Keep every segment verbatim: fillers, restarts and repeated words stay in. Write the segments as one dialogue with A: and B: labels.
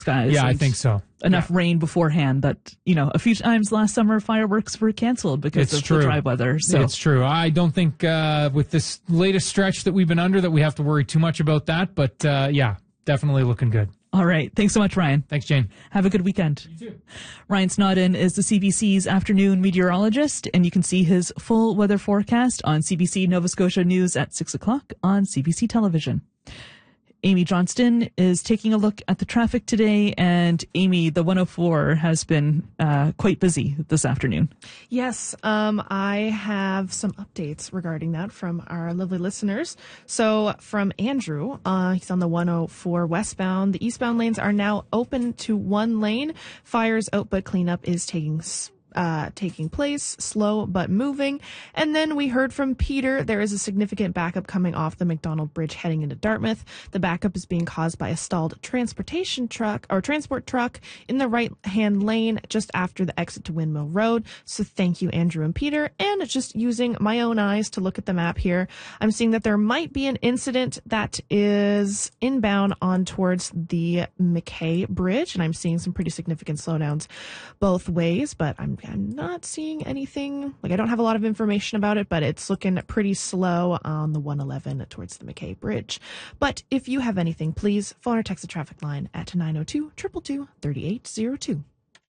A: skies.
B: Yeah, I think so.
A: Enough
B: yeah.
A: rain beforehand that, you know, a few times last summer fireworks were canceled because
B: it's
A: of
B: true.
A: the dry weather. So
B: it's true. I don't think uh, with this latest stretch that we've been under that we have to worry too much about that. But uh, yeah, definitely looking good.
A: All right. Thanks so much, Ryan.
B: Thanks, Jane.
A: Have a good weekend.
B: You too.
A: Ryan Snodden is the C B C's afternoon meteorologist, and you can see his full weather forecast on C B C Nova Scotia News at six o'clock on C B C Television. Amy Johnston is taking a look at the traffic today, and Amy, the one oh four has been uh, quite busy this afternoon.
C: Yes, um, I have some updates regarding that from our lovely listeners. So from Andrew, uh, he's on the one oh four westbound. The eastbound lanes are now open to one lane. Fires out, but cleanup is taking Uh, taking place, slow but moving. And then we heard from Peter, there is a significant backup coming off the McDonald Bridge heading into Dartmouth. The backup is being caused by a stalled transportation truck or transport truck in the right-hand lane just after the exit to Windmill Road. So thank you, Andrew and Peter. And just using my own eyes to look at the map here, I'm seeing that there might be an incident that is inbound on towards the McKay Bridge, and I'm seeing some pretty significant slowdowns both ways, but I'm I'm not seeing anything, like I don't have a lot of information about it, but it's looking pretty slow on the one eleven towards the McKay Bridge. But if you have anything, please phone or text the traffic line at nine oh two, two two two, three eight zero two.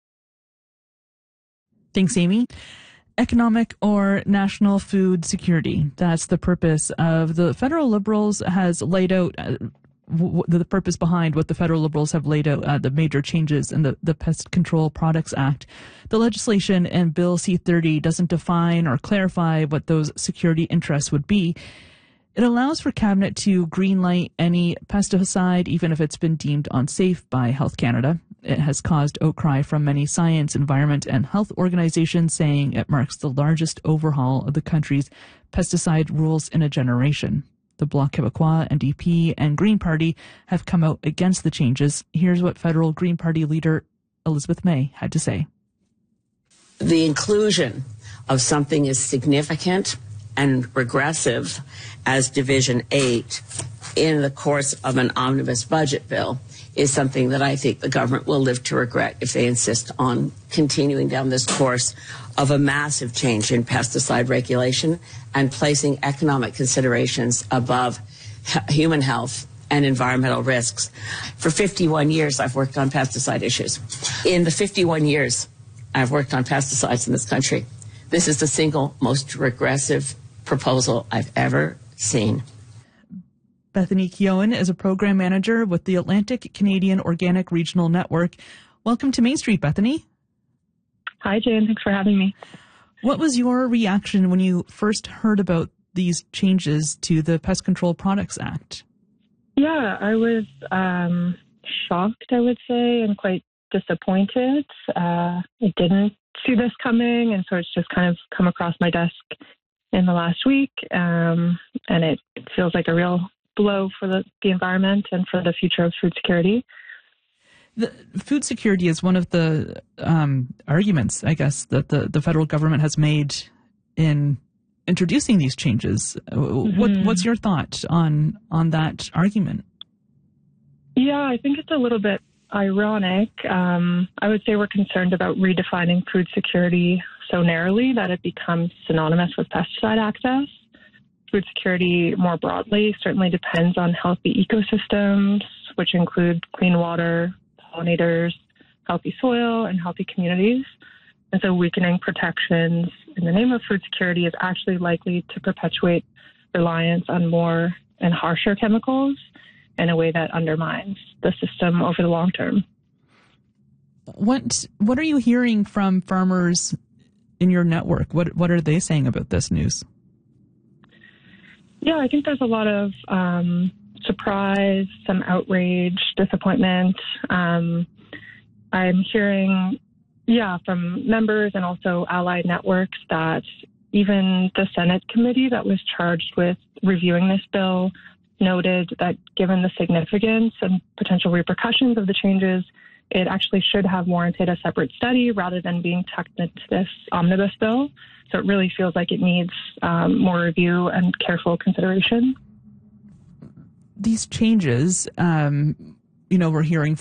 A: Thanks, Amy. Economic or national food security. That's the purpose of the federal Liberals has laid out uh, w- the purpose behind what the federal Liberals have laid out, uh, the major changes in the, the Pest Control Products Act. The legislation in Bill C thirty doesn't define or clarify what those security interests would be. It allows for Cabinet to greenlight any pesticide, even if it's been deemed unsafe by Health Canada. It has caused outcry from many science, environment, and health organizations, saying it marks the largest overhaul of the country's pesticide rules in a generation. The Bloc Québécois, N D P, and Green Party have come out against the changes. Here's what federal Green Party leader Elizabeth May had to say.
D: The inclusion of something as significant and regressive as Division eight in the course of an omnibus budget bill is something that I think the government will live to regret if they insist on continuing down this course of a massive change in pesticide regulation and placing economic considerations above h- human health and environmental risks. For fifty-one years, I've worked on pesticide issues. In the fifty-one years I've worked on pesticides in this country, this is the single most regressive proposal I've ever seen.
A: Bethany Keown is a program manager with the Atlantic Canadian Organic Regional Network. Welcome to Main Street, Bethany.
E: Hi, Jane. Thanks for having me.
A: What was your reaction when you first heard about these changes to the Pest Control Products Act?
E: Yeah, I was um, shocked, I would say, and quite disappointed. Uh, I didn't see this coming, and so it's just kind of come across my desk in the last week, um, and it feels like a real blow for the, the environment and for the future of food security.
A: The food security is one of the um, arguments, I guess, that the, the federal government has made in introducing these changes. Mm-hmm. What, what's your thought on on that argument?
E: Yeah, I think it's a little bit ironic. Um, I would say we're concerned about redefining food security so narrowly that it becomes synonymous with pesticide access. Food security more broadly certainly depends on healthy ecosystems, which include clean water, pollinators, healthy soil, and healthy communities. And so weakening protections in the name of food security is actually likely to perpetuate reliance on more and harsher chemicals in a way that undermines the system over the long term.
A: What what are you hearing from farmers in your network? What what are they saying about this news?
E: Yeah, I think there's a lot of um, surprise, some outrage, disappointment. Um, I'm hearing, yeah, from members and also allied networks that even the Senate committee that was charged with reviewing this bill noted that given the significance and potential repercussions of the changes, it actually should have warranted a separate study rather than being tucked into this omnibus bill. So it really feels like it needs um, more review and careful consideration.
A: These changes, um, you know, we're hearing from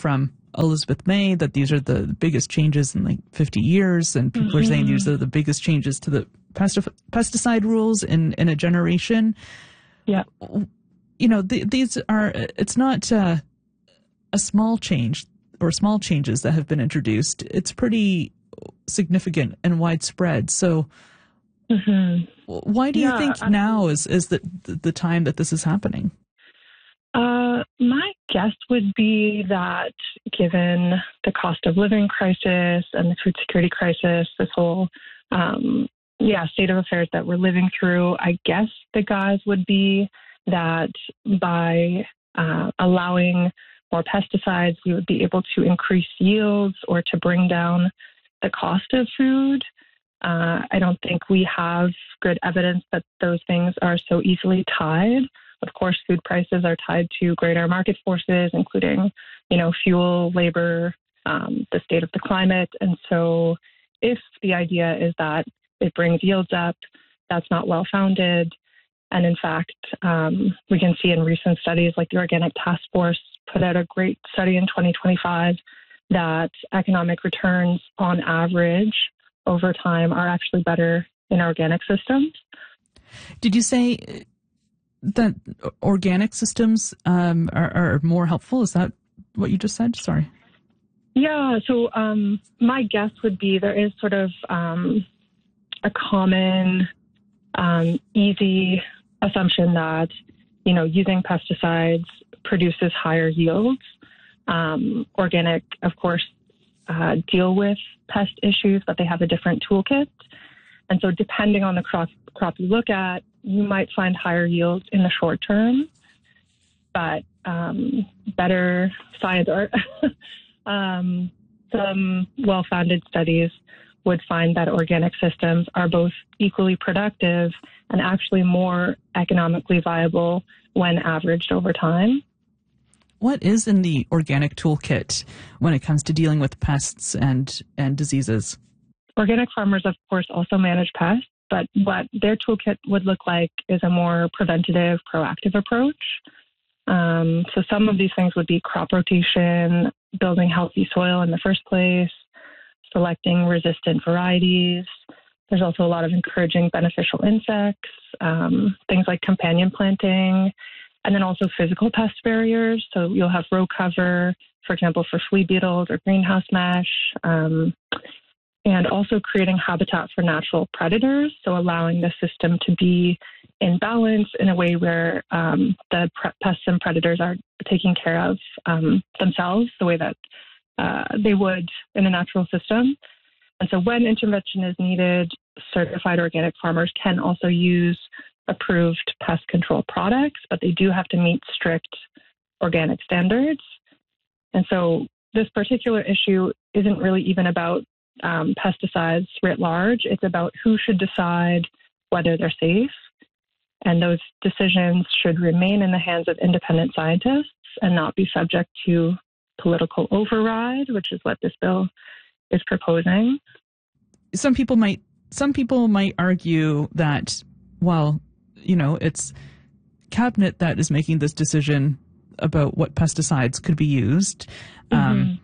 A: Elizabeth May that these are the biggest changes in like fifty years, and people mm-hmm. are saying these are the biggest changes to the pestif- pesticide rules in, in a generation.
E: Yeah.
A: You know, the, these are, it's not uh, a small change or small changes that have been introduced. It's pretty significant and widespread. So
E: mm-hmm.
A: why do
E: yeah,
A: you think
E: I,
A: now is, is the, the time that this is happening?
E: Uh, my guess would be that given the cost of living crisis and the food security crisis, this whole, um, yeah, state of affairs that we're living through, I guess the guise would be that by uh, allowing more pesticides, we would be able to increase yields or to bring down the cost of food. Uh, I don't think we have good evidence that those things are so easily tied. Of course, food prices are tied to greater market forces, including, you know, fuel, labor, um, the state of the climate. And so if the idea is that it brings yields up, that's not well-founded. And in fact, um, we can see in recent studies like the Organic Task Force put out a great study in twenty twenty-five that economic returns on average over time are actually better in organic systems.
A: Did you say that organic systems um, are, are more helpful? Is that what you just said? Sorry.
E: Yeah. So um, my guess would be there is sort of um, a common, um, easy assumption that, you know, using pesticides produces higher yields. Um, organic, of course, uh, deal with pest issues, but they have a different toolkit. And so depending on the crop, crop you look at, you might find higher yields in the short term, but um, better science or um, some well-founded studies would find that organic systems are both equally productive and actually more economically viable when averaged over time.
A: What is in the organic toolkit when it comes to dealing with pests and, and diseases?
E: Organic farmers, of course, also manage pests, but what their toolkit would look like is a more preventative, proactive approach. Um, so some of these things would be crop rotation, building healthy soil in the first place, selecting resistant varieties. There's also a lot of encouraging beneficial insects, um, things like companion planting, and then also physical pest barriers. So you'll have row cover, for example, for flea beetles or greenhouse mesh, um, and also creating habitat for natural predators. So allowing the system to be in balance in a way where um, the pre- pests and predators are taking care of um, themselves the way that uh, they would in a natural system. And so when intervention is needed, certified organic farmers can also use approved pest control products, but they do have to meet strict organic standards. And so this particular issue isn't really even about um, pesticides writ large. It's about who should decide whether they're safe. And those decisions should remain in the hands of independent scientists and not be subject to political override, which is what this bill is proposing.
A: Some people might some people might argue that, well, you know, it's cabinet that is making this decision about what pesticides could be used. Mm-hmm. Um,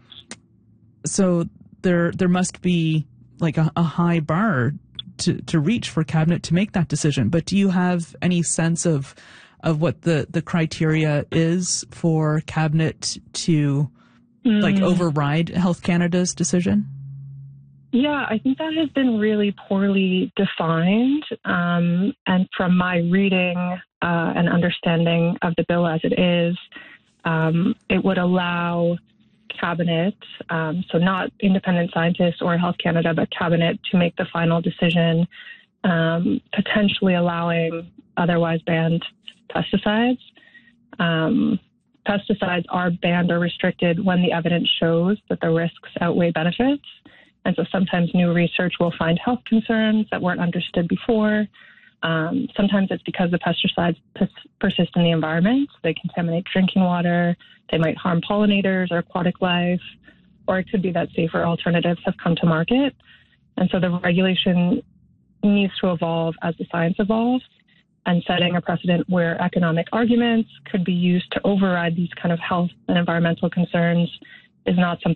A: so there there must be like a, a high bar to, to reach for cabinet to make that decision. But do you have any sense of of what the, the criteria is for cabinet to mm. like override Health Canada's decision?
E: Yeah, I think that has been really poorly defined. Um, and from my reading uh, and understanding of the bill as it is, um, it would allow cabinet, um, so not independent scientists or Health Canada, but cabinet to make the final decision, um, potentially allowing otherwise banned pesticides. Um, pesticides are banned or restricted when the evidence shows that the risks outweigh benefits. And so sometimes new research will find health concerns that weren't understood before. Um, sometimes it's because the pesticides pers- persist in the environment. They contaminate drinking water. They might harm pollinators or aquatic life. Or it could be that safer alternatives have come to market. And so the regulation needs to evolve as the science evolves, and setting a precedent where economic arguments could be used to override these kind of health and environmental concerns is not something